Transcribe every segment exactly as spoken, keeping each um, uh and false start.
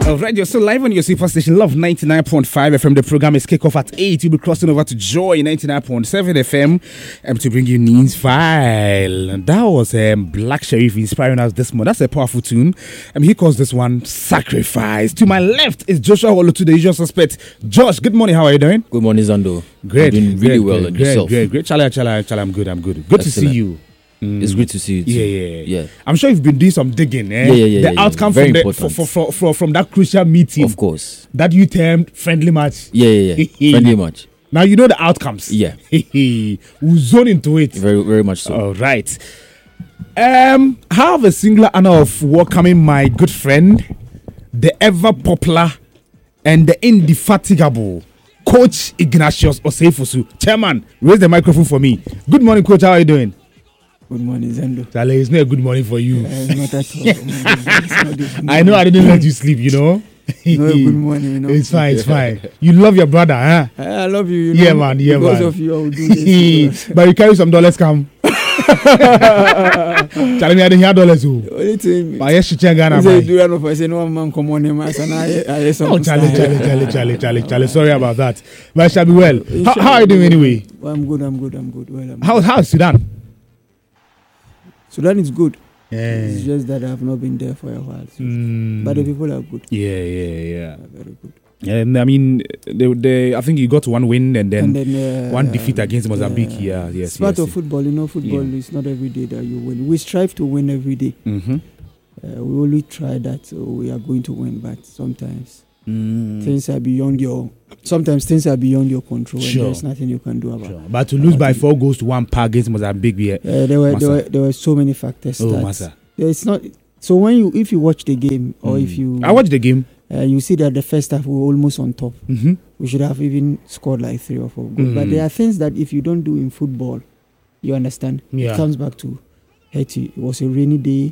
Alright, you're still live on your super station, Love ninety-nine point five F M. The program is kick off at eight. You'll be crossing over to Joy ninety-nine point seven F M um, to bring you Neen's File. And that was um, Black Sherif inspiring us this month. That's a powerful tune. Um, he calls this one Sacrifice. To my left is Joshua Olotu, the usual suspect. Josh, good morning. How are you doing? Good morning, Zando. Great. I'm doing really great, well. Great, And great, yourself? great, great. Chala, chala, chala, I'm good. I'm good. Good Excellent. to see you. Mm. It's great to see you too. Yeah, yeah, yeah. I'm sure you've been doing some digging. Eh? Yeah, yeah, yeah. The yeah, outcome yeah. from, Very the, for, for, for, for, from that crucial meeting. Of course. That you termed friendly match. Yeah, yeah, yeah. Friendly match. Now you know the outcomes. Yeah. We'll zone into it. Very, very much so. All right. Um, I have a singular honor of welcoming my good friend, the ever popular and the indefatigable Coach Ignatius Oseifosu. Chairman, raise the microphone for me. Good morning, Coach. How are you doing? Good morning, Zando. Charlie, it's not a good morning for you. Uh, it's not at all. It's not this I know I didn't let you sleep, you know. No, good morning. You know. It's fine, it's fine. You love your brother, huh? I love you. you know, Yeah, man, yeah, because man. of you, I will do this. But you carry some dollars, come. Charlie, me I didn't hear dollars. Oh. Only thing. But yes, she check Ghana. I say, do that if I say no man come on him, and I I some. Oh, Charlie, Charlie, Charlie, Charlie, Charlie, Charlie. Sorry about that. But I shall be well. How, how are you doing anyway? Well, I'm good. I'm good. I'm good. Well, I'm How good. how's Sudan? Sudan is good. Yeah. It's just that I've not been there for a while. So. Mm. But the people are good. Yeah, yeah, yeah. They're very good. And I mean, they, they, I think you got one win and then, And then uh, one defeat against Mozambique. uh, Yeah, yes, It's part yes. of football. You know, football Yeah. is not every day that you win. We strive to win every day. Mm-hmm. Uh, we only try that, so we are going to win. But sometimes Mm. things are beyond your. Sometimes things are beyond your control, Sure. and there's nothing you can do about. Sure. But to lose by four goals to one par against Mozambique, yeah. Uh, there were Massa. there were there were so many factors. Oh, that Massa. It's not. So when you if you watch the game or Mm. if you I watched the game. uh, you see that the first half we were almost on top. Mm-hmm. We should have even scored like three or four goals. Mm. But there are things that if you don't do in football, you understand. Yeah. It comes back to Haiti. It was a rainy day.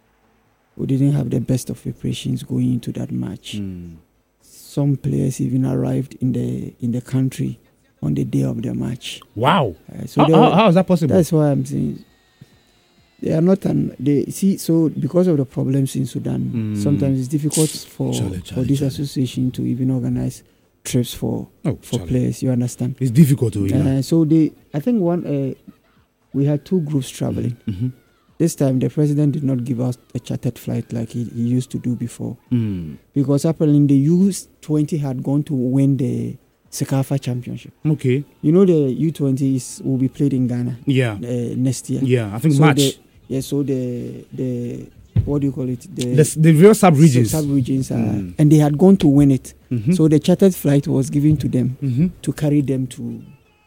We didn't have the best of preparations going into that match. Mm. Some players even arrived in the in the country on the day of the match. Wow. Uh, so How, there how, were- how is that possible? that's why I'm saying they are not an they see so because of the problems in Sudan. Mm. Sometimes it's difficult for Charlie, for Charlie, this Charlie. association to even organize trips for oh, for Charlie. players. You understand? It's difficult to, you know. Uh, so they, I think one uh, we had two groups traveling. Mm-hmm. This time the president did not give us a chartered flight like he, he used to do before Mm. because apparently the U twenty had gone to win the Sekafa Championship. Okay. You know the U twenty is will be played in Ghana Yeah. uh, next year. Yeah. I think So March. the- yeah, so the the what do you call it? The, The, the various sub regions. sub regions are, Mm. and they had gone to win it. Mm-hmm. So the chartered flight was given to them mm-hmm. to carry them to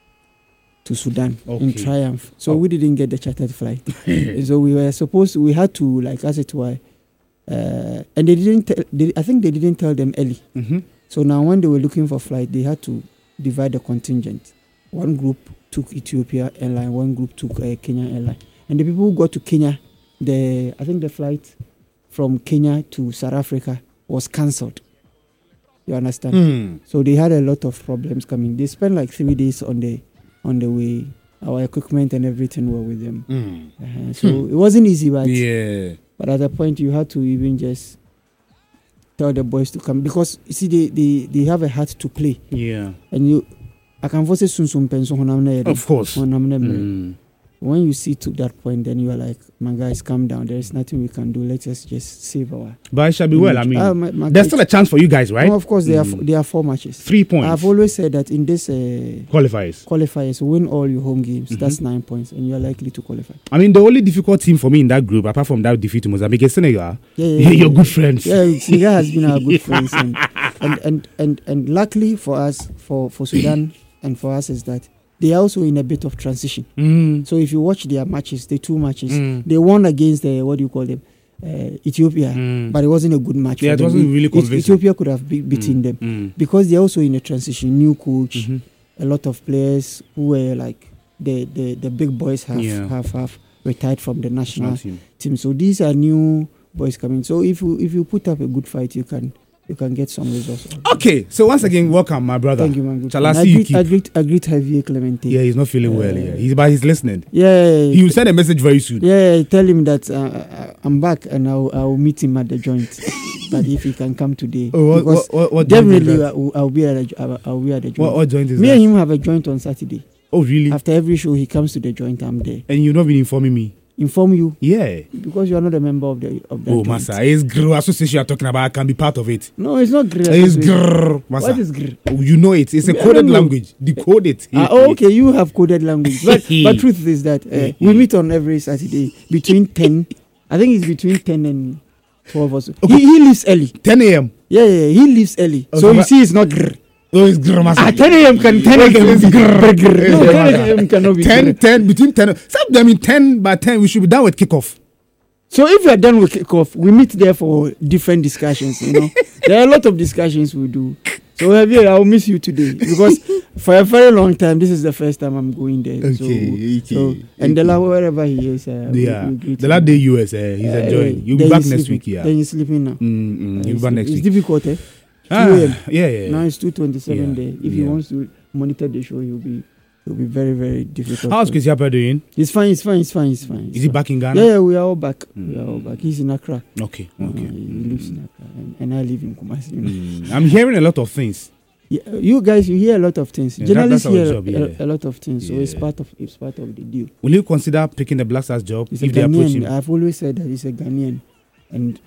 to Sudan in Okay. triumph. So Oh. we didn't get the chartered flight. So we were supposed we had to like as it were, uh, and they didn't. Tell, they, I think they didn't tell them early. mm-hmm. So now when they were looking for flight, they had to divide the contingent. One group took Ethiopia airline, one group took uh, Kenya airline, and the people who got to Kenya, the I think the flight from Kenya to South Africa was cancelled. You understand? Mm. So they had a lot of problems coming. They spent like three days on the on the way. Our equipment and everything were with them. Mm. Uh-huh. So it wasn't easy, but Yeah. but at a point you had to even just tell the boys to come because you see they they, they have a heart to play Yeah. and you. I can force soon soon penso Of course. When Mm. you see to that point, then you are like, my guys, calm down. There is nothing we can do. Let us just save our. But it shall be well. I mean, Ah, my- my there's guys- still a chance for you guys, right? No, of course, there are Mm. f- there are four matches. Three points. I've always said that in this uh, Qualifiers. qualifiers, win all your home games. Mhm. That's nine points, and you are likely to qualify. I mean, the only difficult team for me in that group, apart from that defeat to Mozambique, is Senegal. Yeah, yeah, You're yeah. good friends. Yeah, Senegal has been our good friends, and and, and and and luckily for us, for for Sudan and for us, is that they are also in a bit of transition. Mm. So if you watch their matches, the two matches, Mm. they won against the what do you call them, uh, Ethiopia, Mm. but it wasn't a good match. Yeah, for it them. wasn't really It- convincing. Ethiopia could have be- beaten Mm. them Mm. because they're also in a transition. New coach, Mhm. a lot of players who were like the the, the big boys have, Yeah. have have retired from the national National team. team. So these are new boys coming. So if you if you put up a good fight, you can you can get some results. Okay, so once again, welcome, my brother. Thank you, man. Good Shall I friend. see you greet, keep? I greet, I greet Javier Clemente. Yeah, he's not feeling well. Uh, Yeah, he's but he's listening. Yeah, He will send a message very soon. yeah. Tell him that uh, I'm back and I'll, I'll meet him at the joint. But if he can come today, Oh, what, because what, what, what joint is definitely that? I'll, I'll be at the, jo- I'll, I'll be at the joint. What, what joint is Me that? and him have a joint on Saturday. Oh, really? After every show, he comes to the joint. I'm there. And you've not been informing me. Inform you Yeah. because you are not a member of the of the. Oh, joint. Massa, it's Gr association you're talking about. I can be part of it. No, it's not grill. It's Gr, Massa. What is grill? Oh, you know it. It's a I coded don't know. language. Decode it. Ah, oh, okay, you have coded language. But but truth is that uh, we meet on every Saturday between ten. I think it's between ten and twelve or so. Okay. He, he leaves early. ten a.m. Yeah, yeah, he leaves early. Okay, so you but- see, it's not grr. Oh, it's Gr, Massa. Ah, ten a.m. can ten a.m. It's be grr. grr, grr. No, It's ten grr. a.m. cannot be ten, grr. ten, between ten. Some I mean ten by ten, we should be done with kickoff. So if you are done with kickoff, we meet there for different discussions. You know, there are a lot of discussions we do. So Javier, I'll miss you today because for a very long time, this is the first time I'm going there. Okay, so, okay, so and the okay. la wherever he is, uh, we- Yeah. we greet The him. last day U S, uh, he's Uh, enjoying. You'll be then back he's next sleeping. week, yeah. Then he's sleeping now. Mm, mm, Uh, you'll be it's, back next it's week. difficult, eh? Ah, two a.m. yeah, yeah. Now it's two twenty-seven Yeah, there. If he yeah. wants to monitor the show, he'll be it'll be very, very difficult. How's for- Chris Yapper doing? He's fine, he's fine, he's fine, he's fine. Is he's he fine. back in Ghana? Yeah, yeah, we are all back. We Mm. are all back. He's in Accra. Okay, Uh, okay. he lives in Accra, and, and I live in Kumasi. You know. Mm, I'm hearing a lot of things. Yeah, you guys, you hear a lot of things. Yeah, that- Journalists that's our hear job, a, yeah. a lot of things, so it's Yeah. part of it's part of the deal. Will you consider picking the Black Stars job He's if a they approach Ghanaian. him? I've always said that he's a Ghanaian, and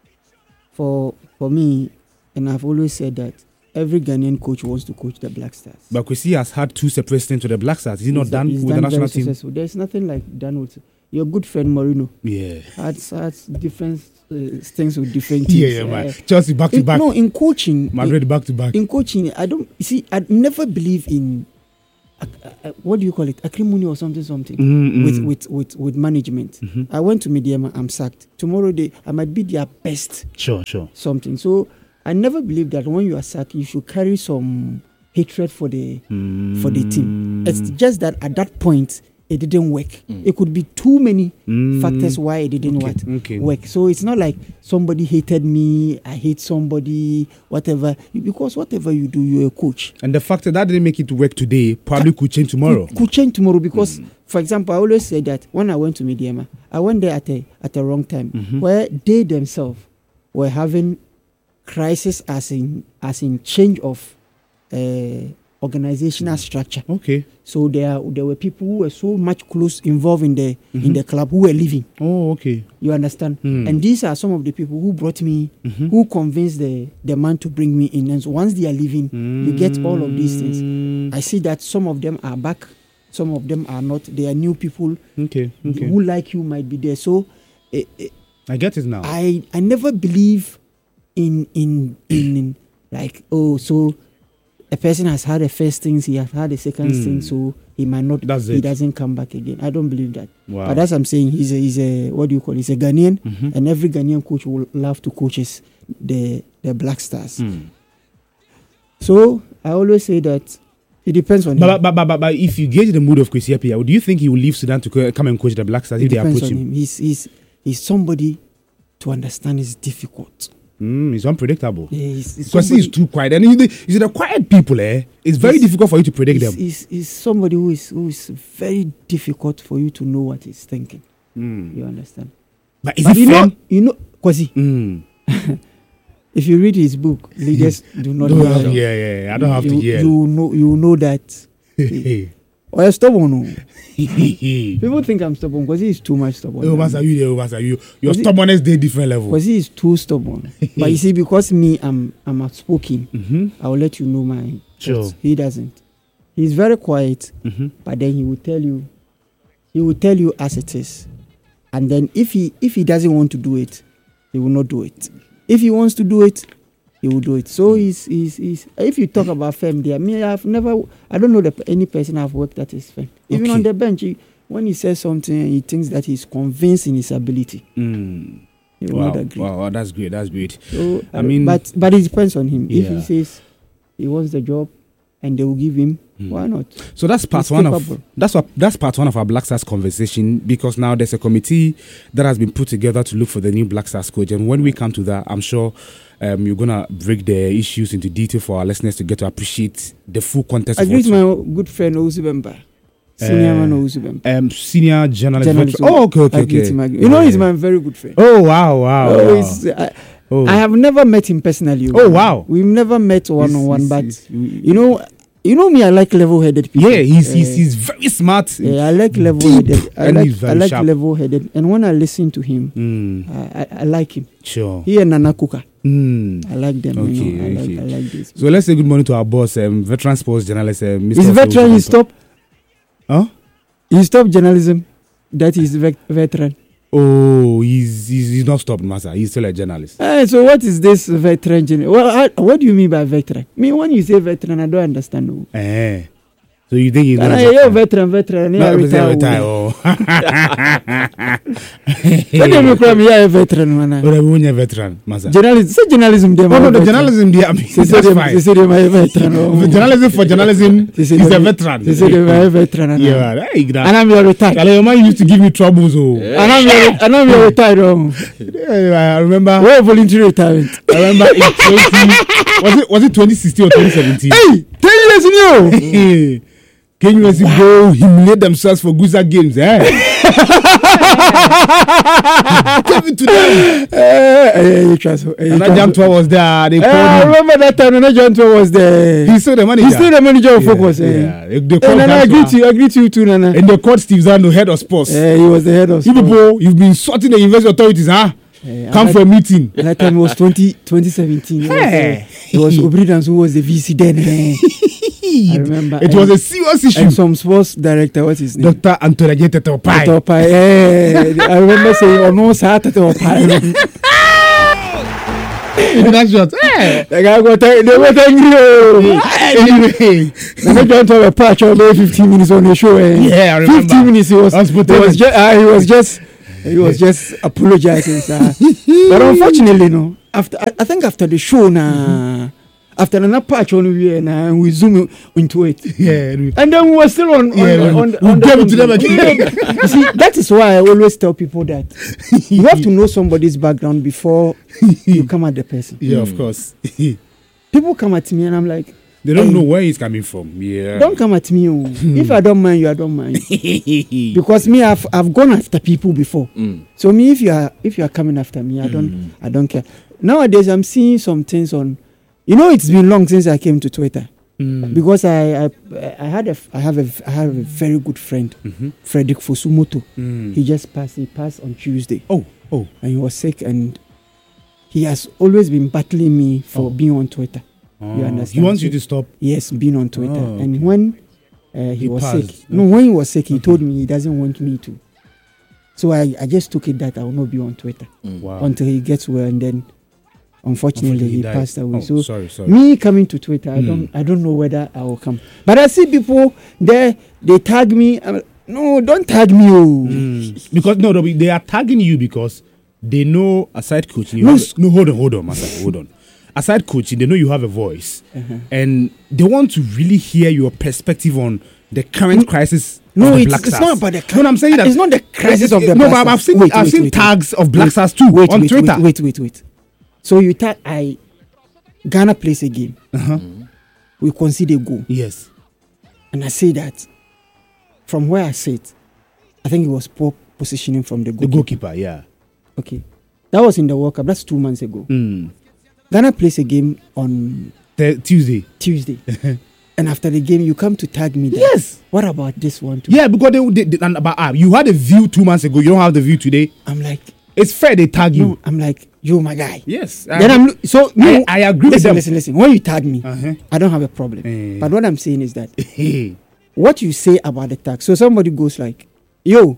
for for me, and I've always said that every Ghanaian coach wants to coach the Black Stars. But Kwesi has had two separate stints with the Black Stars. Is he not He's- done he's with the national very team? successful. There's nothing like done with your good friend Mourinho. Yeah. Had had different uh, things with different Yeah, teams. yeah, Uh, man. Chelsea back to in- back. No, in coaching, Madrid back to back. in coaching, I don't you see. I never believe in uh, uh, what do you call it, acrimony or something, something. Mm, With, mm. with with with management, Mhm. I went to Mediama. I'm sacked. Tomorrow they I might be their best Sure, sure. something. So I never believe that when you are sacked, you should carry some hatred for the for the team. It's just that at that point it didn't work. Mm. It could be too many Mm. factors why it didn't Okay, work. okay. work. So it's not like somebody hated me, I hate somebody, whatever. Because whatever you do, you're a coach. And the fact that that didn't make it work today probably could change tomorrow. Could, could change tomorrow because, for example, I always say that when I went to Mediama, I went there at a at a wrong time Mhm. where they themselves were having crisis as in as in change of uh, organizational structure. Okay. So there there were people who were so much close involved in the in Mhm. the club who were leaving. Oh, okay. You understand? Hmm. And these are some of the people who brought me, Mhm. who convinced the, the man to bring me in. And so once they are leaving, you get all of these things. Mm. I see that some of them are back, some of them are not. They are new people Okay, okay. who like you might be there. So eh, eh, I get it now. I I never believe in in in, in like oh so a person has had a first things, he has had a second Hmm. thing, so he might not. That's he it. doesn't come back again. I don't believe that. Wow. But as I'm saying, he's a he's a what do you call? He's a Ghanaian. Mhm. And every Ghanaian coach will love to coach his, the the Black Stars. Mm. So I always say that it depends on him. But, but, but, but, but if you gauge the mood of Kwesi Appiah, do you think he will leave Sudan to co- come and coach the Black Stars It if they depends approach on him? him. He's he's he's somebody to understand is difficult. Mm, it's unpredictable. Yeah, he's, he's Kwesi somebody- is too quiet. And you, you see, the quiet people, eh? It's very He's- difficult for you to predict he's, them. he's, he's somebody who is who is very difficult for you to know what he's thinking. Mm. You understand? But is But it you know, firm? you know, Kwesi, Mm. if you read his book, leaders do not Don't know. have- how- yeah, yeah, yeah. I don't have you, to yell. You know, you know that. Or you're stubborn. No? oh, People think I'm stubborn because he's too much stubborn. Master, you there, oh, Master, you. Your Was it- stubbornness day different level. Because he is too stubborn. But you see, because me, I'm I'm outspoken, Mm-hmm. I will let you know my Sure. thoughts. He doesn't. He's very quiet, Mm-hmm. but then he will tell you, he will tell you as it is. And then if he if he doesn't want to do it, he will not do it. If he wants to do it, he will do it. So he's he's, he's if you talk about firm there, me I've never I don't know the, any person I've worked that is firm. Even Okay. on the bench, he, when he says something, he thinks that he's convinced in his ability. Mm. He will Wow. not agree. wow, wow, that's great. That's great. So I I mean- mean, but but it depends on him. If Yeah. he says he wants the job, and they will give him. Mm. Why not? So that's part He's one capable. of that's what that's part one of our Black Stars conversation, because now there's a committee that has been put together to look for the new Black Stars coach, and when we come to that, I'm sure um, you're gonna break the issues into detail for our listeners to get to appreciate the full context. I of greet what's- my good friend Ozubemba, senior Uh, man Ozubemba. um senior journalist. Journalist. veteran- Oh, okay, okay, I greet okay. him, I greet- You know, he's my very good friend. Oh wow, wow. Oh, wow. he's, I, Oh. I have never met him personally. Oh, wow. We've never met one on one, He's- but he's- you know, you know me. I like level-headed people. yeah, he's, he's Uh, he's very smart. Yeah, I like level-headed. I and like he's very I like sharp. level-headed, and when I listen to him, Mm, I, I, I like him. sure. He and Nana Kuka, Mm. I like them. Okay, you know, I okay. like I like this. So let's say good morning to our boss, um, veteran sports journalist, uh, Mister He's veteran. He stopped. Huh? He stopped journalism. That is vet- veteran. Oh, he's, he's he's not stopped, Master. He's still a journalist. Eh, so what is this veteran? Gen- well, I, what do you mean by veteran? Me, when you say veteran, I don't understand. No. Eh. So you think he's And not I a hear veteran? veteran, veteran. No, Yeah, veteran, retire. retire, oh. When you come here, veteran, man. But I'm a veteran, Master. Journalism, say journalism. Them Oh, no, are the veteran. journalism, there, I mean, They say that's them- fine. they say them are veteran. The oh. journalism for journalism, They say he's a them- veteran. They say them are veteran. and Yeah, there you go. And I'm your retired. Kale, your man used to give me troubles, oh. And I'm your, and I'm your retired. Oh. Yeah, I remember. Where voluntary retirement? I remember in twenty was it was it twenty sixteen or twenty seventeen? Hey, ten years in you. Can you see go humiliate themselves for Guza games? Eh? Give it to them. Eh, you trust. eh, you And that trust- Jam Tour was there. They Eh, I called him. remember that time when John Tour was there. He's still the manager. He's still the manager of yeah, Focus. Eh. Yeah. They, they Eh, called Nana, I Joshua. agree to you. I agree to you too, Nana. And they called Steve Zando, head of sports. Eh, he was the head of You sport. people, you've been sorting the university authorities, huh? Eh, Come and for a meeting. that time it was twenty, twenty seventeen. It was, Hey. uh, it was Obridans who was the V C then. eh. I remember. It and, was a serious issue. and some sports director, what's his name? Doctor Antonio Tetopai. Topai. Eh, I remember saying, oh no, sir, Topai. That's shot. Eh. The guy got they got angry. Oh. Anyway. And I joined to a patch of maybe fifteen minutes on the show. Eh. Yeah, I remember. fifteen minutes. He was. I was He putting was it. just. Uh, he was just. He was just apologizing, sir. But unfortunately, no. After I, I think after the show, nah. After another patch on we and uh, we zoom into it. Yeah. And then we were still on. on, Yeah, on, we- on, we on gave the- it to them again. You see, that is why I always tell people that you have to know somebody's background before you come at the person. Yeah, of course. They People come at me and I'm like, don't Hey. know where he's coming from. Yeah. don't come at me. Oh. If I don't mind you, I don't mind. Because me, I've I've gone after people before. Mm. So me, if you are if you are coming after me, I don't I don't care. Nowadays, I'm seeing some things on. You know, it's been long since I came to Twitter Mm. because I I, I had a I have a I have a very good friend, Mhm. Frederick Fosumoto. Mm. He just passed. He passed on Tuesday, Oh, oh. and he was sick, and he has always been battling me for Oh. being on Twitter. Oh. You understand? He wants you to stop. Yes, being on Twitter. Oh, And okay. when uh, he, He was passed. sick, no, when he was sick, he told me he doesn't want me to. So I, I just took it that I will not be on Twitter Wow. until he gets well, and then unfortunately, he, died. passed away. Oh, so sorry, sorry. me coming to Twitter, I Hmm. don't I don't know whether I will come. But I see people there, they tag me. I'm like, no, don't tag me. Oh. Mm. Because no, no, they are tagging you because they know aside coaching. You No, have, s- no, hold on, hold on, Master, hold on. Aside coaching, they know you have a voice, Uh-huh. and they want to really hear your perspective on the current crisis. No, of the it's, Black it's Stars. not about the No, no, I'm saying that it's not the crisis of the no, Black but I've Stars. seen Wait, I've wait, seen wait, tags of Black wait, Stars too wait, on wait, Twitter. Wait, wait, wait, wait. So you tag I Ghana plays a game. Uh-huh. We concede a goal. Yes. And I say that from where I sit, I think it was poor positioning from the The goalkeeper. goalkeeper, yeah. Okay. That was in the World Cup. That's two months ago. Mm. Ghana plays a game on The Tuesday. Tuesday. And after the game, you come to tag me there. Yes. What about this one too? Yeah, because they, they, they and about ah, you had a view two months ago. You don't have the view today. I'm like, It's fair they tag you. no, I'm like, you my guy. Yes. Then I'm lo- so no, I agree with listen, them. listen, listen. When you tag me, Uh-huh. I don't have a problem. Eh. But what I'm saying is that Hey. what you say about the tag. So somebody goes like, yo,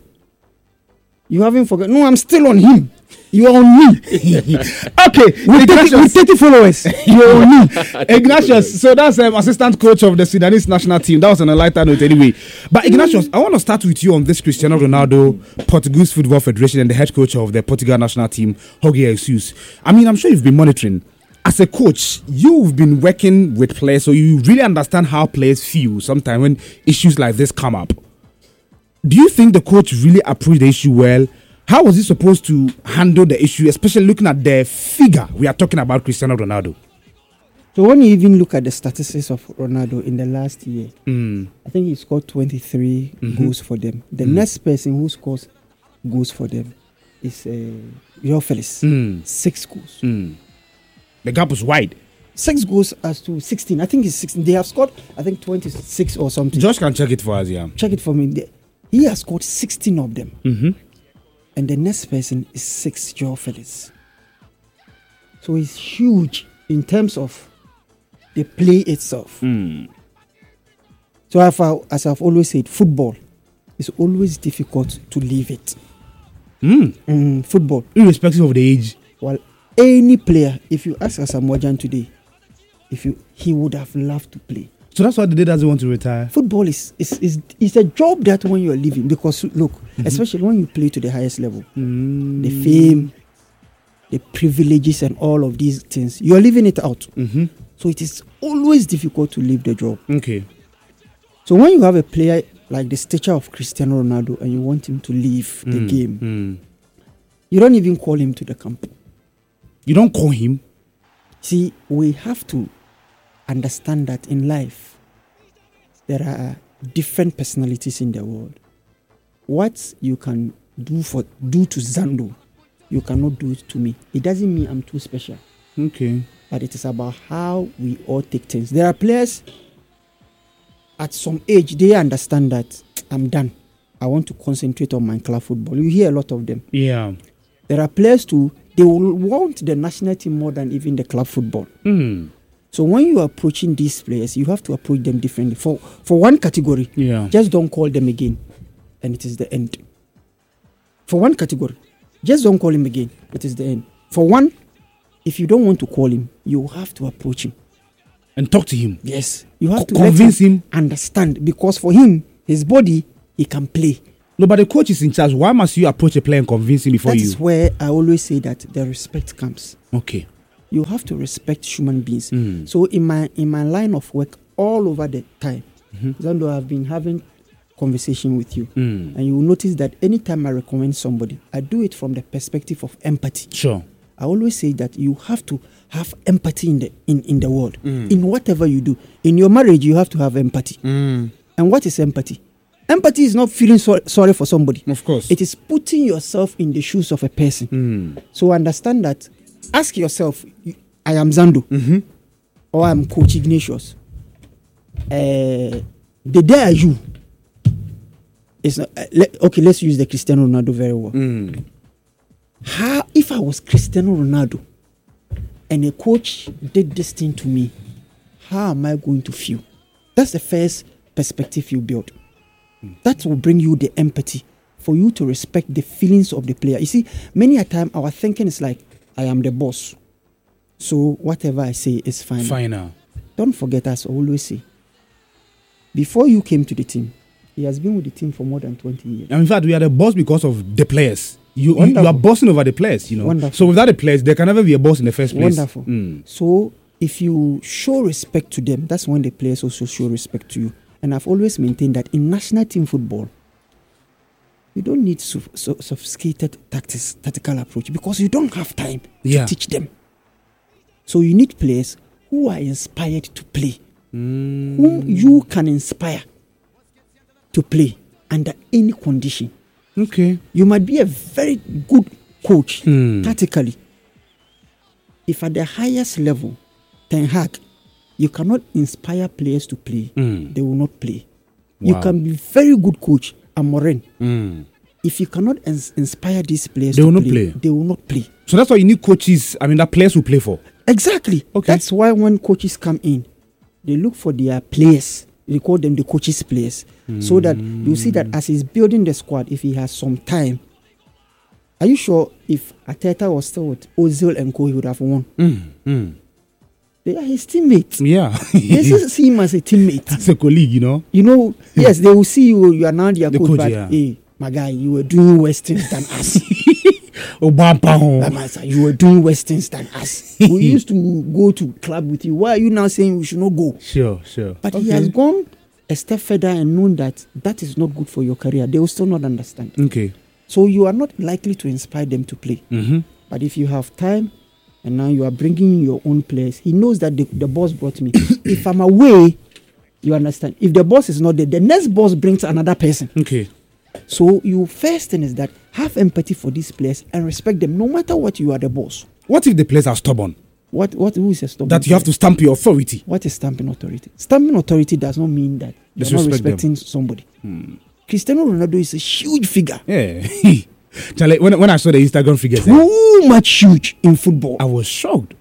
you haven't forgotten. No, I'm still on him. You are on me. Okay, With thirty, with thirty followers, you are on me. Ignatius, so that's um, assistant coach of the Sudanese national team. That was on a lighter note anyway. But Ignatius, I want to start with you on this Cristiano Ronaldo Portuguese Football Federation and the head coach of the Portugal national team, Jorge Jesus. I mean, I'm sure you've been monitoring. as a coach, you've been working with players, so you really understand how players feel sometimes when issues like this come up. Do you think the coach really approached the issue well? How was he supposed to handle the issue, especially looking at the figure we are talking about, Cristiano Ronaldo? So when you even look at the statistics of Ronaldo in the last year, Mm. I think he scored twenty-three Mm-hmm. goals for them. The Mm. next person who scores goals for them is uh, Joao Felix. Mm. Six goals. Mm. The gap was wide. Six goals as to sixteen. I think it's sixteen. They have scored, I think, twenty-six or something. Josh can check it for us, yeah. Check it for me. They- He has scored sixteen of them. Mm-hmm. And the next person is six, Joao Felix. So it's huge in terms of the play itself. Mm. So as, I, as I've always said, football is always difficult to leave it. Mm. Mm, football. Irrespective of the age. Well, any player, if you ask Asamoah Gyan today, if you he would have loved to play. So that's why the day doesn't want to retire. Football is is, is is a job that when you are living, because look, mm-hmm. especially when you play to the highest level, Mm. the fame, the privileges, and all of these things, you are living it out. Mm-hmm. So it is always difficult to leave the job. Okay. So when you have a player like the stature of Cristiano Ronaldo and you want him to leave the Mm. game, Mm. you don't even call him to the camp. You don't call him. See, we have to understand that in life, there are different personalities in the world. What you can do for do to Zando, you cannot do it to me. It doesn't mean I'm too special, Okay. but it is about how we all take things. There are players at some age, they understand that I'm done. I want to concentrate on my club football. You hear a lot of them. Yeah. There are players too, they will want the national team more than even the club football. Mm. So when you are approaching these players, you have to approach them differently. For for one category, Yeah. just don't call them again, and it is the end. For one category, just don't call him again. It is the end. For one, if you don't want to call him, you have to approach him. And talk to him. Yes, you have to Co- convince let him. understand, because for him, his body, he can play. No, but the coach is in charge. Why must you approach a player and convince him before That you? is where I always say that the respect comes. Okay. You have to respect human beings. Mm. So in my in my line of work, all over the time, Mhm. Zando, I've been having conversation with you, Mm. and you will notice that anytime I recommend somebody, I do it from the perspective of empathy. Sure. I always say that you have to have empathy in the in, in the world, Mm. in whatever you do. In your marriage, you have to have empathy. Mm. And what is empathy? Empathy is not feeling so, sorry for somebody. Of course. It is putting yourself in the shoes of a person. Mm. So understand that. Ask yourself, I am Zando, Mm-hmm. or I'm Coach Ignatius. Uh, the day are you? It's not, uh, let, okay, let's use the Cristiano Ronaldo very well. Mm. How, if I was Cristiano Ronaldo and a coach did this thing to me, how am I going to feel? That's the first perspective you build. That will bring you the empathy for you to respect the feelings of the player. You see, many a time our thinking is like, I am the boss, so whatever I say is fine. Final. Don't forget, as I always say, before you came to the team, he has been with the team for more than twenty years. And in fact, we are the boss because of the players. You, you, you Wonderful. are bossing over the players, you know. Wonderful. So without the players, there can never be a boss in the first place. Wonderful. Mm. So if you show respect to them, that's when the players also show respect to you. And I've always maintained that in national team football, you don't need so, so sophisticated tactics, tactical approach, because you don't have time Yeah. to teach them. So you need players who are inspired to play, Mm. whom you can inspire to play under any condition. Okay. You might be a very good coach Mm. tactically. If at the highest level, Ten Hag, you cannot inspire players to play, Mm. they will not play. You Wow. can be very good coach, Amorim. Mm. If you cannot ins- inspire these players They to will not play, play. they will not play. So that's why you need coaches. I mean, that players will play for. Exactly. Okay. That's why when coaches come in, they look for their players. They call them the coaches' players. So that you see that as he's building the squad, if he has some time, are you sure if Arteta was still with Ozil and co, he would have won? Mm. Mm. They are his teammates. Yeah. They still see him as a teammate. As a colleague, you know. You know, yes, they will see you, you are now their The coach, coach, but yeah. hey, my guy, you were doing worse things than us. Obampa ho. That man said, you were doing worse things than us. We used to go to club with you. Why are you now saying we should not go? Sure, sure. But okay. he has gone a step further and known that that is not good for your career. They will still not understand. Okay. So you are not likely to inspire them to play. Mm-hmm. But if you have time and now you are bringing your own players, he knows that the, the boss brought me. If I'm away, you understand. If the boss is not there, the next boss brings another person. Okay. So you first thing is that have empathy for these players and respect them, no matter what you are the boss. What if the players are stubborn? What what who is a stubborn? That you have to stamp your authority. What is stamping authority? Stamping authority does not mean that you're not respecting them. Somebody. Hmm. Cristiano Ronaldo is a huge figure. Yeah. Charlie, when, when I saw the Instagram figures, too much huge in football. I was shocked.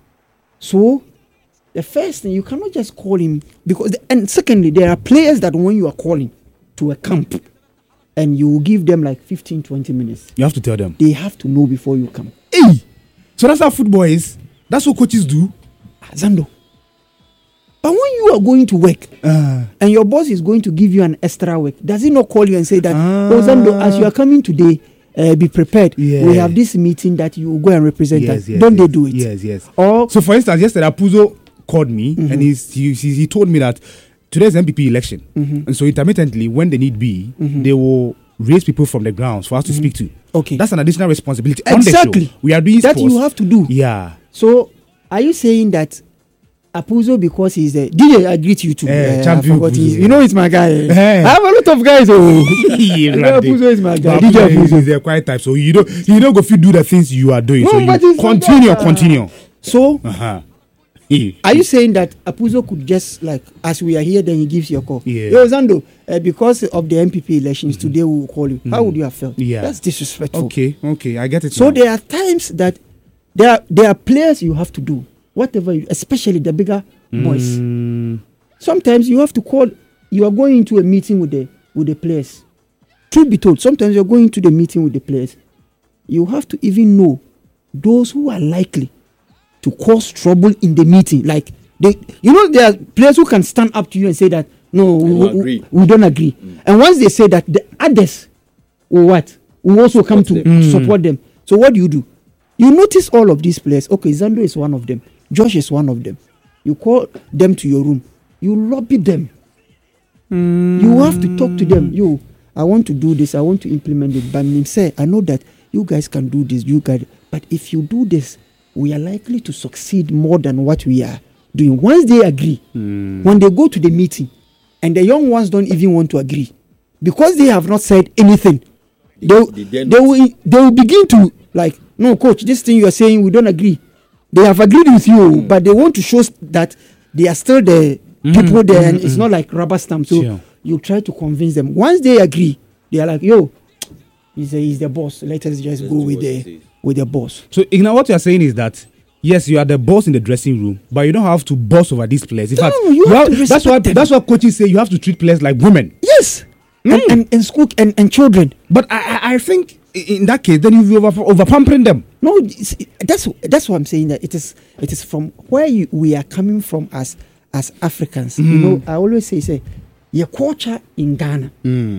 So the first thing, you cannot just call him because, the, and secondly, there are players that when you are calling to a camp and you give them like fifteen, twenty minutes, you have to tell them. They have to know before you come. Hey! So that's how football is. That's what coaches do. Zando. But when you are going to work uh, and your boss is going to give you an extra work, does he not call you and say that, uh, oh Zando, as you are coming today, uh, be prepared. Yeah. We have this meeting that you will go and represent yes, us. yes, Don't yes, they do it? Yes, yes. Or so for instance, yesterday Apuzo called me mm-hmm. and he's, he, he he told me that today's M P P election, mm-hmm. and so intermittently, when they need be, mm-hmm. they will raise people from the grounds for us to mm-hmm. speak to. Okay, that's an additional responsibility. Exactly, on the show. We are doing that sports. You have to do. Yeah. So, are you saying that Apuzo, because he's a D J, I greet you too. Eh, uh, champion Apuzo. Apuzo. You know, it's my guy. Eh. I have a lot of guys. Oh, Yeah, I know Apuzo is my guy. But D J Apuzo Apuzo. is a quiet type, so you don't you don't go if you do the things you are doing. No, so you but it's continue, not that, uh, continue. So, Uh-huh. are you saying that Apuzo could just like, as we are here, then he gives you a call? Yeah. Yo, Zando, uh, because of the M P P elections Mm-hmm. today, we will call you. Mm-hmm. How would you have felt? Yeah. That's disrespectful. Okay, okay, I get it. So now. there are times that there are, there are players you have to do whatever, you, especially the bigger boys. Mm. Sometimes you have to call. You are going into a meeting with the with the players. Truth be told, sometimes you're going to the meeting with the players. You have to even know those who are likely to cause trouble in the meeting. Like they, you know, there are players who can stand up to you and say that no, we, don't we, agree. we don't agree. Mm. And once they say that, the others will what will also come to, them. to support them. So what do you do? You notice all of these players. Okay, Zando is one of them. Josh is one of them. You call them to your room. You lobby them. Mm. You have to talk to them. You, I want to do this. I want to implement it. But me say, I know that you guys can do this. You guys, but if you do this, we are likely to succeed more than what we are doing. Once they agree, Mm. when they go to the meeting, and the young ones don't even want to agree, because they have not said anything, they, They they, dare will they will begin to like, no, coach, this thing you are saying, we don't agree. They have agreed with you, Mm. but they want to show that they are still the Mm, people there, mm, and it's mm. not like rubber stamp. So Sure. you try to convince them. Once they agree, they are like, yo, he's, a, he's the boss. Let us just Let's go do with what he the says. with the boss. So, Igna, what you are saying is that yes, you are the boss in the dressing room, but you don't have to boss over these players. In No, fact, you have to that's respect what them. that's what coaches say. You have to treat players like women. Yes, and, and and school and, and children. But I, I, I think i- in that case, then you'll be over, over pampering them. No, it's- that's that's what I'm saying. That it is it is from where you, we are coming from as as Africans. You Mm. know, I always say say your culture in Ghana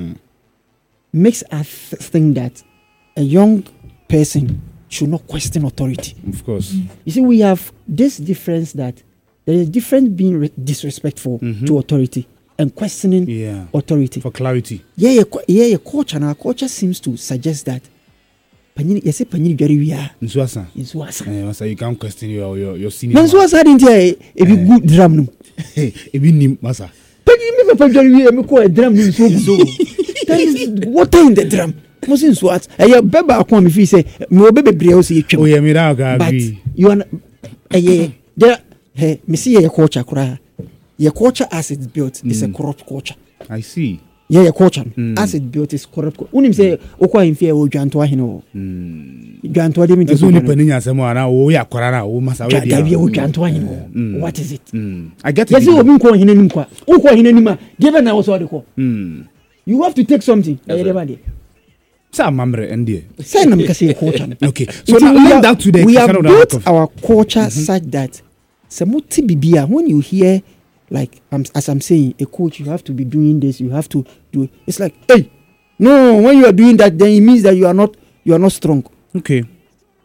makes us th- think that a young person should not question authority. Of course. You see, we have this difference that there is difference being re- disrespectful Mhm. to authority and questioning Yeah. authority. For clarity. Yeah, yeah, cu- yeah, yeah. Culture now, culture seems to suggest that. Panyin, you say panyin very we are In Swasa. in Swasa. Eh, Masa, you can't question your your, your senior. Na Swasa didn't hear a big good drum no. Hey, even him, Masa. Panyin me papa very we me call a drum no so so. There is water in the drum. Must in Swat. Eh, yeah, beba akwa me fi say me obebe bre o say Oh twem. yeah, me that I But agree. you are eh yeah, there hey, me see your culture kura. Your culture as it's built is a Mm. corrupt culture. I see. Yeah, your culture Mm. as it's built is corrupt. Unim say okwa him fear o dwanto ahene o. Mm. Dwanto de me There's only penny asemo ana o ya korana o Masa we Dabi dey. o dwanto ahene o. Mm. What is it? Mm. I get it. Yes, obi nko hene nim kwa. Nko hene nim a, given na so de ko. Mm. You have to take something. That's Eh, right. never dey. Sa mamre ndie. Say na me say culture. no. Okay. So Nti now we link have- that to the we have Cristiano built Ronaldo. our culture such that semuti bibia, when you hear like um, as I'm saying, a coach, you have to be doing this, you have to do it. It's like, hey, no, when you are doing that, then it means that you are not you are not strong. Okay.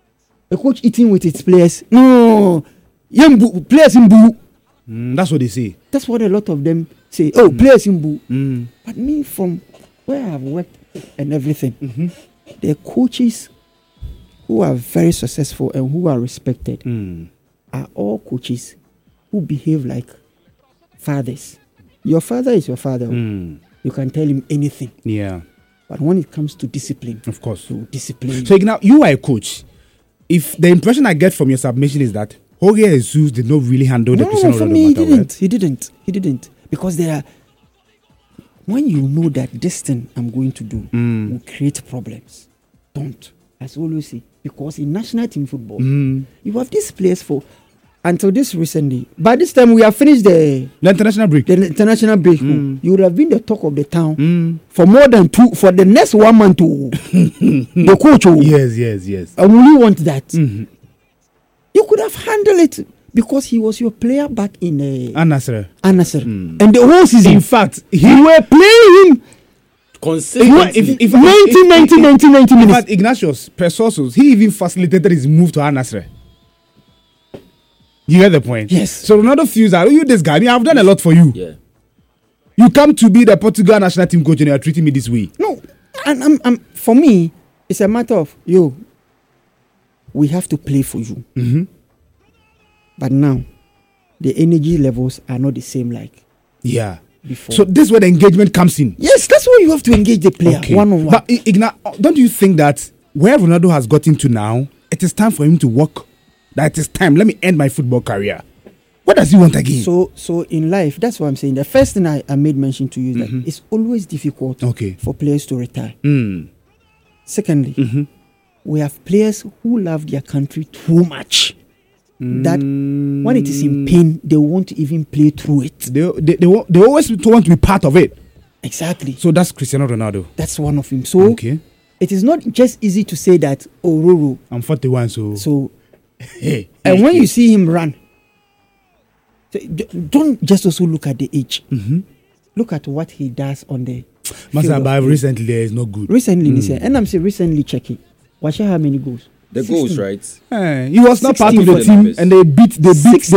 a coach eating with its players. No, Yembu, players in boo. Mm, that's what they say. That's what a lot of them say. Oh, mm. players in boo. Mm. But me, from where I've worked and everything, mm-hmm. the coaches who are very successful and who are respected mm. are all coaches who behave like fathers. Your father is your father. Mm. You can tell him anything. Yeah. But when it comes to discipline, of course, to discipline. So now you are a coach. If the impression I get from your submission is that Jorge Jesus did not really handle no, the Cristiano no, for Ronaldo me, he matter, didn't. right? He didn't. He didn't. Because there are, when you know that this thing I'm going to do mm. will create problems, don't. As I always say, because in national team football, mm. you have these players for until this recently. By this time, we have finished the, the international break. The international break. Mm. You would have been the talk of the town mm. for more than two for the next one month. To the coach. Oh. Yes, yes, yes. I really want that. Mm-hmm. You could have handled it because he was your player back in uh, An-Nassr. An-Nassr. Mm. And the whole season. In fact, he were playing him. Consistently. If, if, ninety, ninety, ninety, ninety in minutes. fact, Ignatius Persosos, he even facilitated his move to An-Nassr. You get the point? Yes. So Ronaldo feels that, oh, you this guy, I mean, I've done a lot for you. Yeah. You come to be the Portugal national team coach and you're treating me this way. No, and I'm, I'm, for me, it's a matter of, yo, we have to play for you. Mm-hmm. But now, the energy levels are not the same like yeah. before. So this is where the engagement comes in. Yes, that's why you have to engage the player Okay. one on one. But Igna, don't you think that where Ronaldo has gotten to now, it is time for him to work? That it is time. Let me end my football career. What does he want again? So, so in life, that's what I'm saying. The first thing I, I made mention to you is mm-hmm. that it's always difficult okay. for players to retire. Mm. Secondly, mm-hmm. we have players who love their country too much. Mm. That when it is in pain, they won't even play through it. They, they, they, wa- they always want to be part of it. Exactly. So that's Cristiano Ronaldo. That's one of him. So okay. it is not just easy to say that, oh, Roro. I'm forty-one, so. So, hey. and when you see him run, so don't just also look at the age. Mm-hmm. Look at what he does on the. Master, but recently there is not good. Recently, Mm. and I'm saying recently checking. Watch how many goals. The sixteen. goals, right? Eh, he was not part of sixteen the for team, the and they beat they beat Sixteen.